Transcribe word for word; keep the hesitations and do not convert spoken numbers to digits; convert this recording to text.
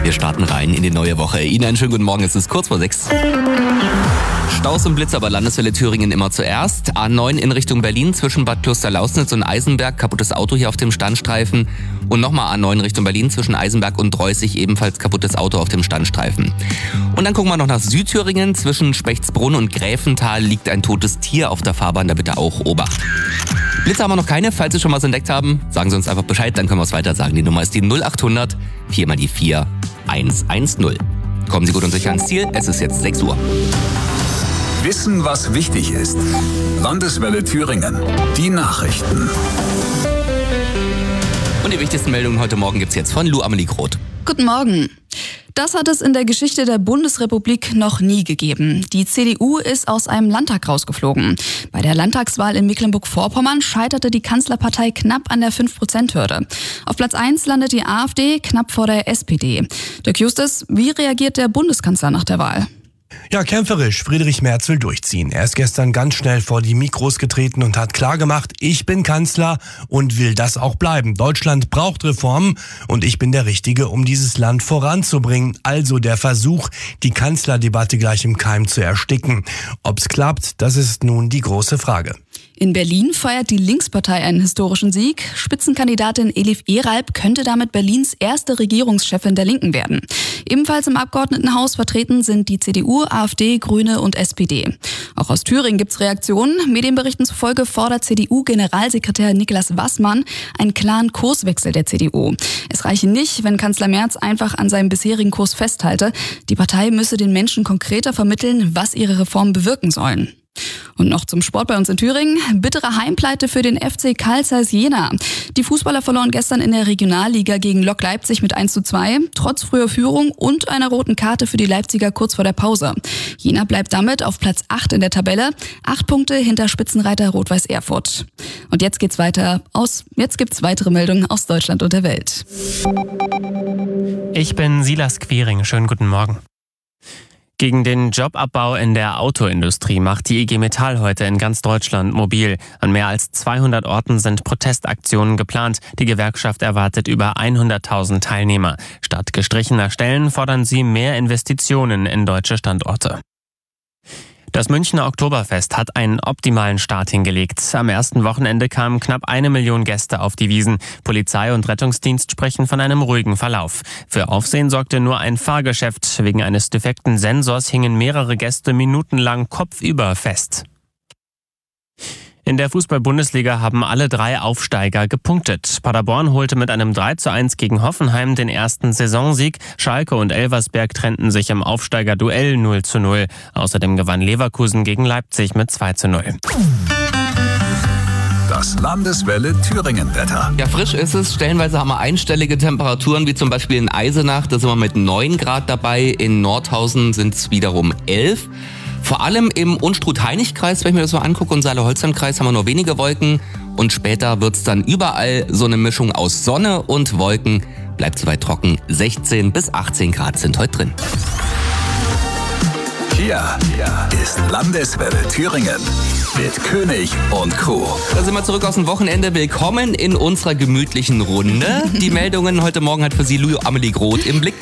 Wir starten rein in die neue Woche. Ihnen einen schönen guten Morgen, es ist kurz vor sechs. Staus und Blitzer bei Landeswelle Thüringen immer zuerst. A neun in Richtung Berlin zwischen Bad Klosterlausnitz und Eisenberg. Kaputtes Auto hier auf dem Standstreifen. Und nochmal A neun Richtung Berlin zwischen Eisenberg und Dreußig. Ebenfalls kaputtes Auto auf dem Standstreifen. Und dann gucken wir noch nach Südthüringen. Zwischen Spechtsbrunn und Gräfental liegt ein totes Tier auf der Fahrbahn. Da bitte auch Obacht. Blitzer haben wir noch keine. Falls Sie schon was entdeckt haben, sagen Sie uns einfach Bescheid. Dann können wir es weiter sagen. Die Nummer ist die null acht hundert vier mal die vier eins eins null. Kommen Sie gut und sicher ans Ziel. Es ist jetzt sechs Uhr. Wissen, was wichtig ist. Landeswelle Thüringen. Die Nachrichten. Und die wichtigsten Meldungen heute Morgen gibt's jetzt von Lu Amelie Groth. Guten Morgen. Das hat es in der Geschichte der Bundesrepublik noch nie gegeben. Die C D U ist aus einem Landtag rausgeflogen. Bei der Landtagswahl in Mecklenburg-Vorpommern scheiterte die Kanzlerpartei knapp an der fünf Prozent Hürde. Auf Platz eins landet die AfD knapp vor der S P D. Dirk Justus, wie reagiert der Bundeskanzler nach der Wahl? Ja, kämpferisch. Friedrich Merz will durchziehen. Er ist gestern ganz schnell vor die Mikros getreten und hat klargemacht, ich bin Kanzler und will das auch bleiben. Deutschland braucht Reformen und ich bin der Richtige, um dieses Land voranzubringen. Also der Versuch, die Kanzlerdebatte gleich im Keim zu ersticken. Ob's klappt, das ist nun die große Frage. In Berlin feiert die Linkspartei einen historischen Sieg. Spitzenkandidatin Elif Eralp könnte damit Berlins erste Regierungschefin der Linken werden. Ebenfalls im Abgeordnetenhaus vertreten sind die C D U, AfD, Grüne und S P D. Auch aus Thüringen gibt's Reaktionen. Medienberichten zufolge fordert C D U-Generalsekretär Niklas Wassmann einen klaren Kurswechsel der C D U. Es reiche nicht, wenn Kanzler Merz einfach an seinem bisherigen Kurs festhalte. Die Partei müsse den Menschen konkreter vermitteln, was ihre Reformen bewirken sollen. Und noch zum Sport bei uns in Thüringen. Bittere Heimpleite für den F C Carl Zeiss Jena. Die Fußballer verloren gestern in der Regionalliga gegen Lok Leipzig mit eins zu zwei, trotz früher Führung und einer roten Karte für die Leipziger kurz vor der Pause. Jena bleibt damit auf Platz acht in der Tabelle, acht Punkte hinter Spitzenreiter Rot-Weiß Erfurt. Und jetzt geht's weiter aus, jetzt gibt's weitere Meldungen aus Deutschland und der Welt. Ich bin Silas Quiring, schönen guten Morgen. Gegen den Jobabbau in der Autoindustrie macht die I G Metall heute in ganz Deutschland mobil. An mehr als zweihundert Orten sind Protestaktionen geplant. Die Gewerkschaft erwartet über hunderttausend Teilnehmer. Statt gestrichener Stellen fordern sie mehr Investitionen in deutsche Standorte. Das Münchner Oktoberfest hat einen optimalen Start hingelegt. Am ersten Wochenende kamen knapp eine Million Gäste auf die Wiesn. Polizei und Rettungsdienst sprechen von einem ruhigen Verlauf. Für Aufsehen sorgte nur ein Fahrgeschäft. Wegen eines defekten Sensors hingen mehrere Gäste minutenlang kopfüber fest. In der Fußball-Bundesliga haben alle drei Aufsteiger gepunktet. Paderborn holte mit einem drei zu eins gegen Hoffenheim den ersten Saisonsieg. Schalke und Elversberg trennten sich im Aufsteigerduell null zu null. Außerdem gewann Leverkusen gegen Leipzig mit zwei zu null. Das Landeswelle Thüringen-Wetter. Ja, frisch ist es. Stellenweise haben wir einstellige Temperaturen, wie zum Beispiel in Eisenach. Da sind wir mit neun Grad dabei. In Nordhausen sind es wiederum elf. Vor allem im Unstrut-Heinig-Kreis, wenn ich mir das so angucke, und Saale-Holstein-Kreis haben wir nur wenige Wolken. Und später wird's dann überall so eine Mischung aus Sonne und Wolken. Bleibt soweit trocken. sechzehn bis achtzehn Grad sind heute drin. Hier ist Landeswelle Thüringen mit König und Co. Da sind wir zurück aus dem Wochenende. Willkommen in unserer gemütlichen Runde. Die Meldungen heute Morgen hat für Sie Lu Amelie Groth im Blick.